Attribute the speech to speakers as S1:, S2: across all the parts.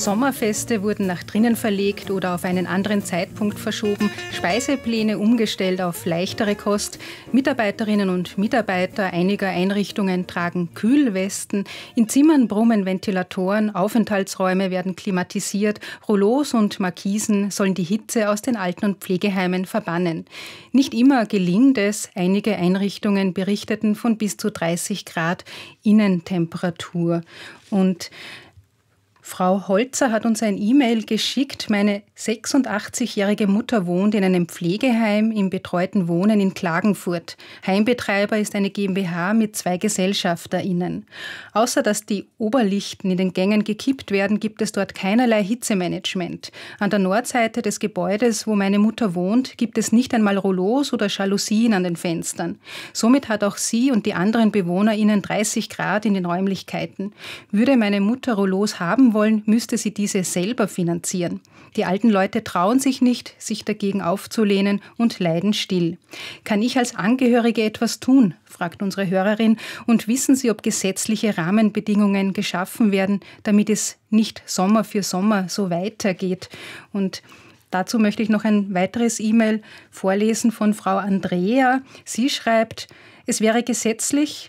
S1: Sommerfeste wurden nach drinnen verlegt oder auf einen anderen Zeitpunkt verschoben, Speisepläne umgestellt auf leichtere Kost. Mitarbeiterinnen und Mitarbeiter einiger Einrichtungen tragen Kühlwesten, in Zimmern brummen Ventilatoren, Aufenthaltsräume werden klimatisiert, Rollos und Markisen sollen die Hitze aus den Alten- und Pflegeheimen verbannen. Nicht immer gelingt es, einige Einrichtungen berichteten von bis zu 30 Grad Innentemperatur. Und Frau Holzer hat uns ein E-Mail geschickt. Meine 86-jährige Mutter wohnt in einem Pflegeheim im betreuten Wohnen in Klagenfurt. Heimbetreiber ist eine GmbH mit 2 GesellschafterInnen. Außer dass die Oberlichten in den Gängen gekippt werden, gibt es dort keinerlei Hitzemanagement. An der Nordseite des Gebäudes, wo meine Mutter wohnt, gibt es nicht einmal Rollos oder Jalousien an den Fenstern. Somit hat auch sie und die anderen BewohnerInnen 30 Grad in den Räumlichkeiten. Würde meine Mutter Rollos haben wollen, müsste sie diese selber finanzieren. Die alten Leute trauen sich nicht, sich dagegen aufzulehnen und leiden still. Kann ich als Angehörige etwas tun? Fragt unsere Hörerin. Und wissen Sie, ob gesetzliche Rahmenbedingungen geschaffen werden, damit es nicht Sommer für Sommer so weitergeht? Und dazu möchte ich noch ein weiteres E-Mail vorlesen von Frau Andrea. Sie schreibt, es wäre gesetzlich...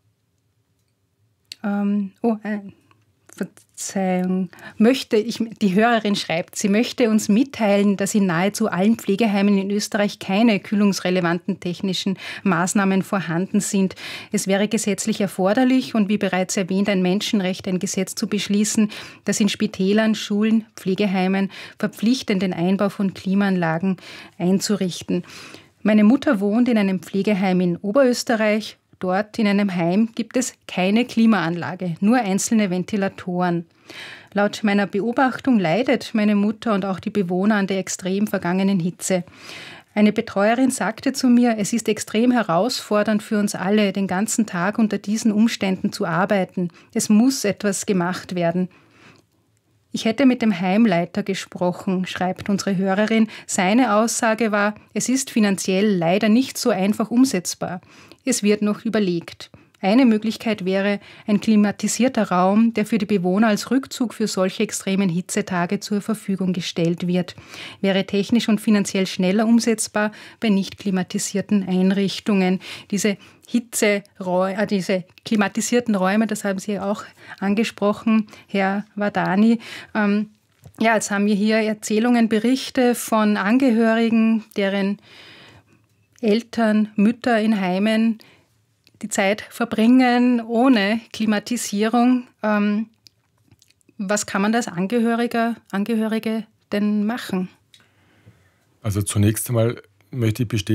S1: Verzeihung, die Hörerin schreibt, sie möchte uns mitteilen, dass in nahezu allen Pflegeheimen in Österreich keine kühlungsrelevanten technischen Maßnahmen vorhanden sind. Es wäre gesetzlich erforderlich und wie bereits erwähnt ein Menschenrecht, ein Gesetz zu beschließen, das in Spitälern, Schulen, Pflegeheimen verpflichtend den Einbau von Klimaanlagen einzurichten. Meine Mutter wohnt in einem Pflegeheim in Oberösterreich. Dort in einem Heim gibt es keine Klimaanlage, nur einzelne Ventilatoren. Laut meiner Beobachtung leidet meine Mutter und auch die Bewohner an der extrem vergangenen Hitze. Eine Betreuerin sagte zu mir, es ist extrem herausfordernd für uns alle, den ganzen Tag unter diesen Umständen zu arbeiten. Es muss etwas gemacht werden. Ich hätte mit dem Heimleiter gesprochen, schreibt unsere Hörerin. Seine Aussage war, es ist finanziell leider nicht so einfach umsetzbar. Es wird noch überlegt. Eine Möglichkeit wäre ein klimatisierter Raum, der für die Bewohner als Rückzug für solche extremen Hitzetage zur Verfügung gestellt wird. Wäre technisch und finanziell schneller umsetzbar bei nicht klimatisierten Einrichtungen. Diese diese klimatisierten Räume, das haben Sie auch angesprochen, Herr Wadani. Jetzt haben wir hier Erzählungen, Berichte von Angehörigen, deren Eltern, Mütter in Heimen die Zeit verbringen ohne Klimatisierung. Was kann man als Angehörige denn machen?
S2: Also zunächst einmal möchte ich bestätigen,